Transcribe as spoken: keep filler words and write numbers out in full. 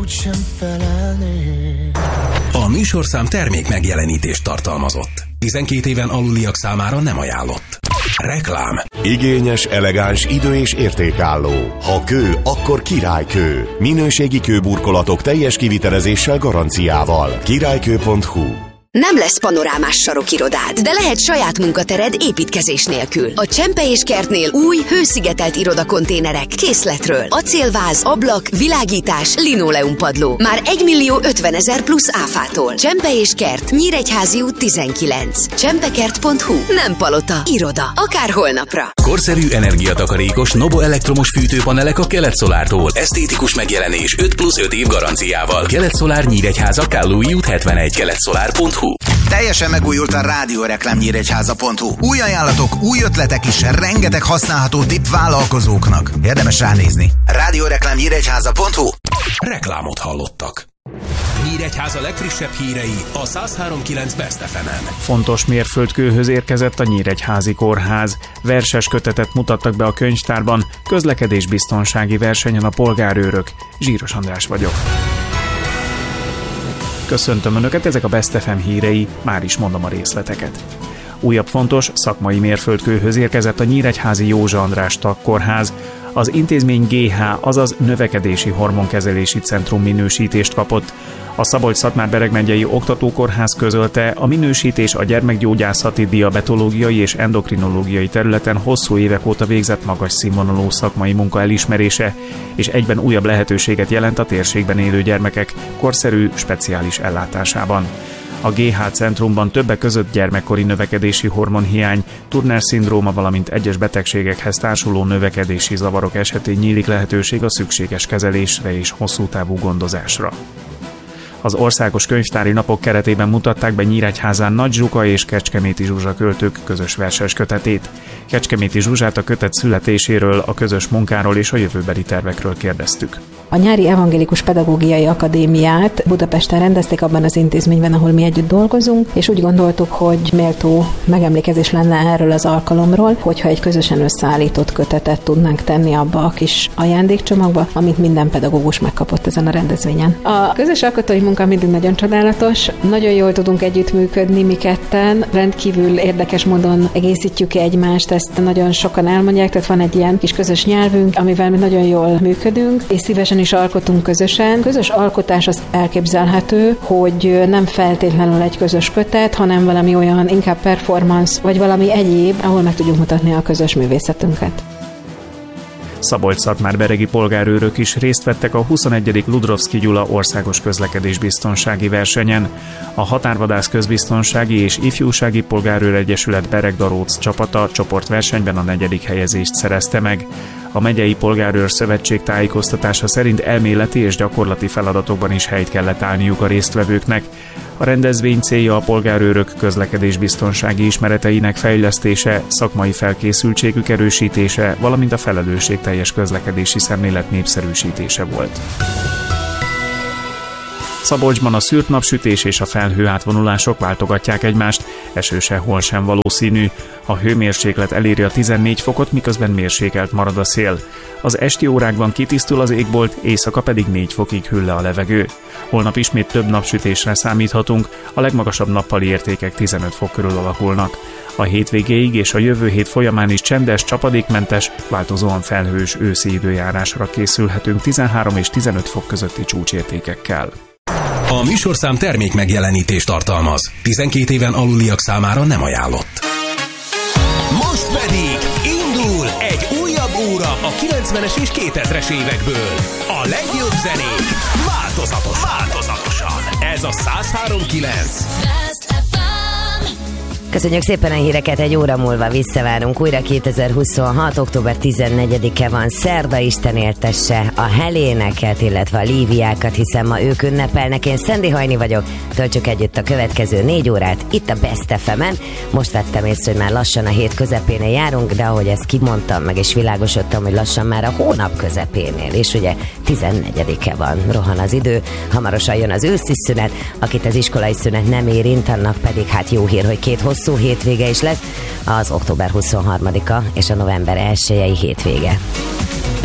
úgysem felelnék. A műsorszám termék megjelenítést tartalmazott. tizenkét éven aluliak számára nem ajánlott. Reklám. Igényes, elegáns, idő- és értékálló. Ha kő, akkor királykő. Minőségi kőburkolatok teljes kivitelezéssel, garanciával. királykő pont hu. Nem lesz panorámás sarokirodád, de lehet saját munkatered építkezés nélkül. A Csempe és Kertnél új, hőszigetelt irodakonténerek készletről. Acélváz, ablak, világítás, linoleumpadló. Már egymillió ötvenezer plusz áfától. Csempe és Kert, Nyíregyházi út tizenkilenc. csempekert pont hu. Nem palota, iroda. Akár holnapra. Korszerű energiatakarékos Nobo elektromos fűtőpanelek a Kelet-Szolártól. Esztétikus megjelenés öt plusz öt év garanciával. Kelet-Szolár Nyíregyháza, Kállói út hetvenegy. kelet-szolár pont hu. Teljesen megújult a rádióreklám nyíregyháza pont hu. Új ajánlatok, új ötletek is, rengeteg használható tipp vállalkozóknak. Érdemes ránézni. rádióreklám nyíregyháza pont hu. Reklámot hallottak. Nyíregyháza legfrissebb hírei a száz három pont kilenc Best ef emen. Fontos mérföldkőhöz érkezett a Nyíregyházi Kórház. Verses kötetet mutattak be a könyvtárban, közlekedésbiztonsági versenyen a polgárőrök. Zsíros András vagyok. Köszöntöm Önöket, ezek a Best ef em hírei, már is mondom a részleteket. Újabb fontos szakmai mérföldkőhöz érkezett a Nyíregyházi Józsa András Tagkórház. Az intézmény gé há, azaz Növekedési Hormonkezelési Centrum minősítést kapott. A Szabolcs-Szatmár-Bereg megyei oktatókórház közölte, a minősítés a gyermekgyógyászati, diabetológiai és endokrinológiai területen hosszú évek óta végzett magas színvonalú szakmai munka elismerése, és egyben újabb lehetőséget jelent a térségben élő gyermekek korszerű, speciális ellátásában. A gé há centrumban többek között gyermekkori növekedési hormonhiány, Turner-szindróma, valamint egyes betegségekhez társuló növekedési zavarok esetén nyílik lehetőség a szükséges kezelésre és hosszú távú gondozásra. Az Országos Könyvtári Napok keretében mutatták be Nyíregyházán Nagy Zsuka és Kecskeméti Zsuzsa költők közös verses kötetét. Kecskeméti Zsuzsát a kötet születéséről, a közös munkáról és a jövőbeli tervekről kérdeztük. A nyári evangélikus pedagógiai akadémiát Budapesten rendezték, abban az intézményben, ahol mi együtt dolgozunk, és úgy gondoltuk, hogy méltó megemlékezés lenne erről az alkalomról, hogyha egy közösen összeállított kötetet tudnánk tenni abba a kis ajándékcsomagba, amit minden pedagógus megkapott ezen a rendezvényen. A közös alkotói munka mindig nagyon csodálatos, nagyon jól tudunk együttműködni mi ketten, rendkívül érdekes módon egészítjük ki egymást, ezt nagyon sokan elmondják, tehát van egy ilyen kis közös nyelvünk, amivel mi nagyon jól működünk, és szívesen is alkotunk közösen. Közös alkotás az elképzelhető, hogy nem feltétlenül egy közös kötet, hanem valami olyan inkább performance, vagy valami egyéb, ahol meg tudjuk mutatni a közös művészetünket. Szabolcs-Szatmár-beregi polgárőrök is részt vettek a huszonegyedik Ludrovszky Gyula országos közlekedésbiztonsági versenyen. A Határvadász Közbiztonsági és Ifjúsági Polgárőr Egyesület Bereg-Daróc csapata csoportversenyben a negyedik helyezést szerezte meg. A Megyei Polgárőr Szövetség tájékoztatása szerint elméleti és gyakorlati feladatokban is helyt kellett állniuk a résztvevőknek. A rendezvény célja a polgárőrök közlekedésbiztonsági ismereteinek fejlesztése, szakmai felkészültségük erősítése, valamint a felelősségteljes közlekedési szemlélet népszerűsítése volt. Szabolcsban a szűrt napsütés és a felhő átvonulások váltogatják egymást, eső sehol sem valószínű. A hőmérséklet eléri a tizennégy fokot, miközben mérsékelt marad a szél. Az esti órákban kitisztul az égbolt, éjszaka pedig négy fokig hűl le a levegő. Holnap ismét több napsütésre számíthatunk, a legmagasabb nappali értékek tizenöt fok körül alakulnak. A hétvégéig és a jövő hét folyamán is csendes, csapadékmentes, változóan felhős őszi időjárásra készülhetünk tizenhárom és tizenöt fok közötti csúcsértékekkel. A műsorszám termék megjelenítést tartalmaz. tizenkét éven aluliak számára nem ajánlott. Most pedig indul egy újabb óra a kilencvenes és kétezres évekből. A legjobb zenék változatos, változatosan. Ez a száz három pont kilenc. Köszönjük szépen a híreket, egy óra múlva visszavárunk újra. kétezer-huszonhat. október tizennegyedike van, szerda, Isten éltesse a Heléneket, illetve a Líviákat, hiszen ma ők ünnepelnek. Én Szendi Hajni vagyok, töltsük együtt a következő négy órát itt a Best ef emen. Most vettem észre, hogy már lassan a hét közepénél járunk, de ahogy ezt kimondtam, meg is világosodtam, hogy lassan már a hónap közepénél, és ugye tizennegyedike van, rohan az idő, hamarosan jön az őszi szünet, akit az iskolai szünet nem érint, annak pedig hát jó hír, hogy két hosszú Szó hétvége is lesz, az október huszonharmadika és a november elsejei hétvége.